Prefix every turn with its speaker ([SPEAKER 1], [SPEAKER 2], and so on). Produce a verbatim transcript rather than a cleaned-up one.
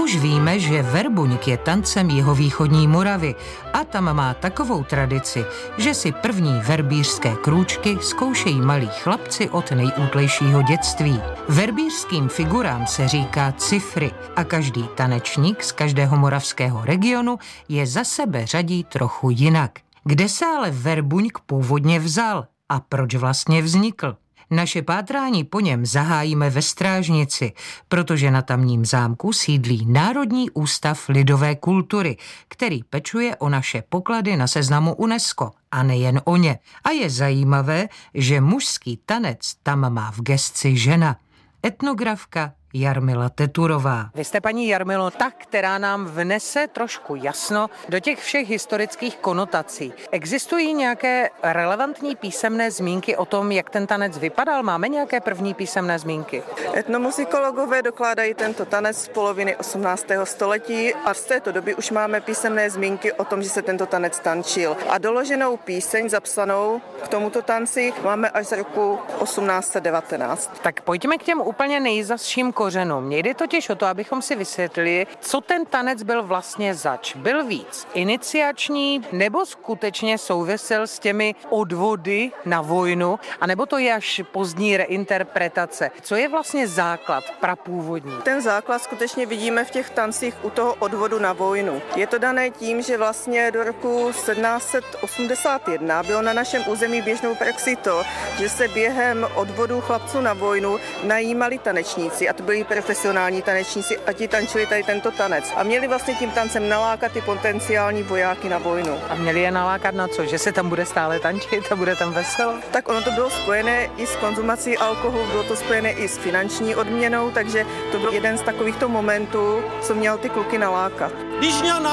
[SPEAKER 1] Už víme, že verbuňk je tancem jihovýchodní Moravy a tam má takovou tradici, že si první verbířské krůčky zkoušejí malí chlapci od nejútlejšího dětství. Verbířským figurám se říká cifry a každý tanečník z každého moravského regionu je za sebe řadí trochu jinak. Kde se ale verbuňk původně vzal a proč vlastně vznikl? Naše pátrání po něm zahájíme ve Strážnici, protože na tamním zámku sídlí Národní ústav lidové kultury, který pečuje o naše poklady na seznamu UNESCO a nejen o ně. A je zajímavé, že mužský tanec tam má v gesci žena, etnografka Jarmila Teturová.
[SPEAKER 2] Vy jste, paní Jarmilo, ta, která nám vnese trošku jasno do těch všech historických konotací. Existují nějaké relevantní písemné zmínky o tom, jak ten tanec vypadal? Máme nějaké první písemné zmínky?
[SPEAKER 3] Etnomuzikologové dokládají tento tanec z poloviny osmnáctého století a z této doby už máme písemné zmínky o tom, že se tento tanec tančil. A doloženou píseň zapsanou k tomuto tanci máme až z roku osmnáct set devatenáct.
[SPEAKER 2] Tak pojďme k těm úplně nejzazším kořenům. Mně jde totiž o to, abychom si vysvětlili, co ten tanec byl vlastně zač. Byl víc iniciační, nebo skutečně souvisel s těmi odvody na vojnu, anebo to je až pozdní reinterpretace. Co je vlastně základ prapůvodní?
[SPEAKER 3] Ten základ skutečně vidíme v těch tancích u toho odvodu na vojnu. Je to dané tím, že vlastně do roku sedmnáct set osmdesát jedna bylo na našem území běžnou praxi to, že se během odvodu chlapců na vojnu najímali tanečníci, a to byli profesionální tanečníci, a ti tančili tady tento tanec. A měli vlastně tím tancem nalákat ty potenciální vojáky na vojnu.
[SPEAKER 2] A měli je nalákat na co? Že se tam bude stále tančit a bude tam veselo?
[SPEAKER 3] Tak ono to bylo spojené i s konzumací alkoholu, bylo to spojené i s finanční odměnou, takže to byl jeden z takovýchto momentů, co měl ty kluky nalákat.